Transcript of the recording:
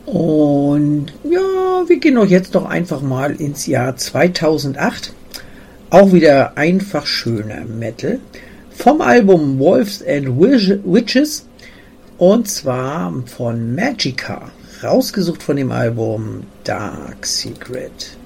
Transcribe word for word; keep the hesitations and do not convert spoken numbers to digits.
Und ja, wir gehen doch jetzt doch einfach mal ins Jahr zweitausendacht. Auch wieder einfach schöner Metal. Vom Album Wolves and Witches. Und zwar von Magica. Rausgesucht von dem Album Dark Secret.